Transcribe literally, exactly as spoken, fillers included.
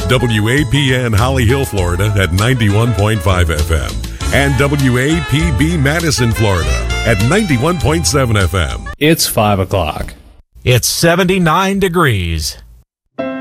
W A P N Holly Hill, Florida at ninety-one point five F M and W A P B Madison, Florida at ninety-one point seven F M. It's five o'clock. It's seventy-nine degrees.